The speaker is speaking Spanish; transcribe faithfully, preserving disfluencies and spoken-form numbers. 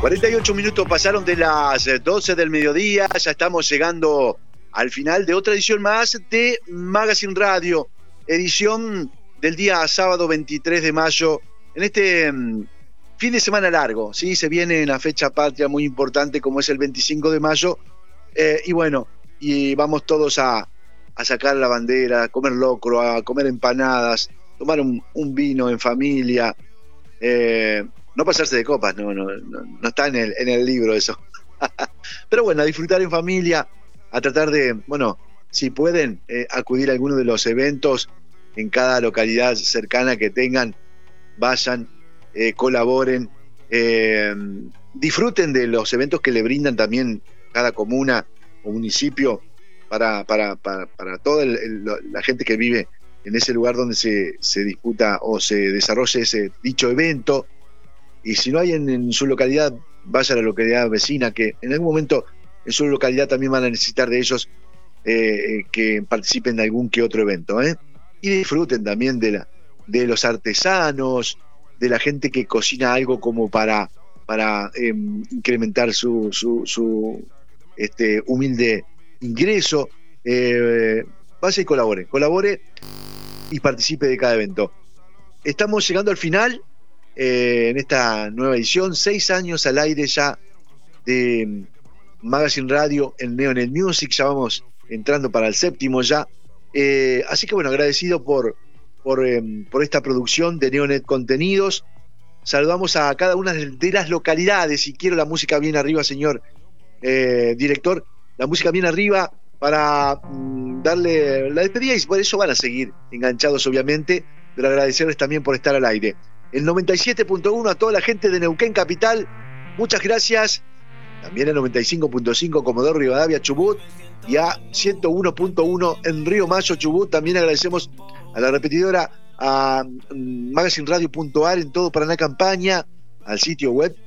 cuarenta y ocho minutos pasaron de las doce del mediodía, ya estamos llegando al final de otra edición más de Magazine Radio, edición del día sábado veintitrés de mayo, en este um, fin de semana largo, ¿sí? Se viene una fecha patria muy importante como es el veinticinco de mayo, eh, y bueno, y vamos todos a, a sacar la bandera, a comer locro, a comer empanadas, tomar un, un vino en familia, eh, no pasarse de copas, no, no, no, no está en el, en el libro eso. Pero bueno, a disfrutar en familia, a tratar de, bueno, si pueden, eh, acudir a alguno de los eventos en cada localidad cercana que tengan, vayan, eh, colaboren, eh, disfruten de los eventos que le brindan también cada comuna o municipio para, para, para, para toda el, el, la gente que vive en ese lugar donde se, se disputa o se desarrolla ese dicho evento. Y si no hay en, en su localidad, vaya a la localidad vecina, que en algún momento en su localidad también van a necesitar de ellos eh, que participen de algún que otro evento, ¿eh? Y disfruten también de, la, de los artesanos, de la gente que cocina algo como para, para eh, incrementar su, su, su este, humilde ingreso. Eh, vaya y colabore, colabore y participe de cada evento. Estamos llegando al final. Eh, en esta nueva edición, seis años al aire ya de Magazine Radio en Neonet Music, ya vamos entrando para el séptimo ya, eh, así que bueno, agradecido por, por, eh, por esta producción de Neonet Contenidos. Saludamos a cada una de, de las localidades, y quiero la música bien arriba, señor eh, director, la música bien arriba para mm, darle la despedida, y por eso van a seguir enganchados obviamente, pero agradecerles también por estar al aire. El noventa y siete punto uno a toda la gente de Neuquén Capital, muchas gracias. También el noventa y cinco punto cinco Comodoro Rivadavia Chubut, y a ciento uno punto uno en Río Mayo Chubut. También agradecemos a la repetidora, a magazine radio punto a r en todo Paraná Campaña, al sitio web